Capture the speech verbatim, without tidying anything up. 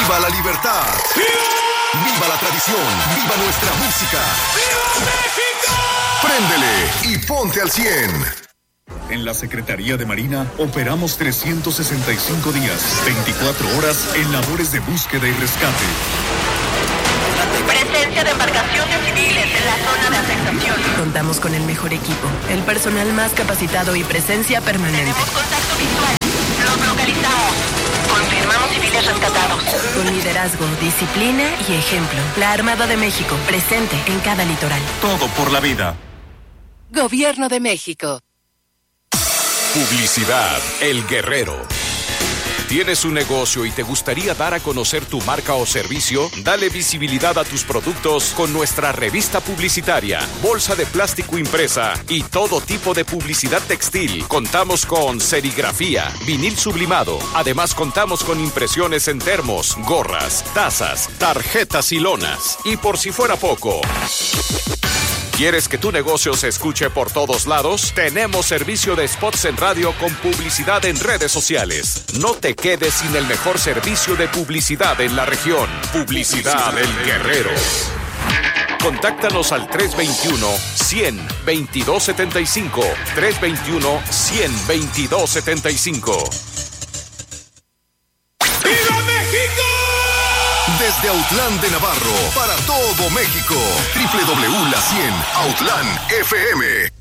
¡Viva la libertad! ¡Viva! ¡Viva la tradición! ¡Viva nuestra música! ¡Viva México! Préndele y ponte al cien. En la Secretaría de Marina operamos trescientos sesenta y cinco días, veinticuatro horas en labores de búsqueda y rescate. Presencia de embarcaciones civiles en la zona de afectación. Contamos con el mejor equipo, el personal más capacitado y presencia permanente. Tenemos contacto visual. Los localizamos. Confirmamos civiles rescatados. Con liderazgo, disciplina y ejemplo. La Armada de México, presente en cada litoral. Todo por la vida. Gobierno de México. Publicidad El Guerrero. ¿Tienes un negocio y te gustaría dar a conocer tu marca o servicio? Dale visibilidad a tus productos con nuestra revista publicitaria, bolsa de plástico impresa y todo tipo de publicidad textil. Contamos con serigrafía, vinil sublimado. Además, contamos con impresiones en termos, gorras, tazas, tarjetas y lonas. Y por si fuera poco, ¿quieres que tu negocio se escuche por todos lados? Tenemos servicio de spots en radio con publicidad en redes sociales. No te quedes sin el mejor servicio de publicidad en la región. Publicidad El Guerrero. Contáctanos al tres veintiuno, cien, veintidós setenta y cinco. tres veintiuno, cien, veintidós setenta y cinco. ¡Viva México! Desde Autlán de Navarro, para todo México. doble u doble u doble u punto la cien Autlán F M.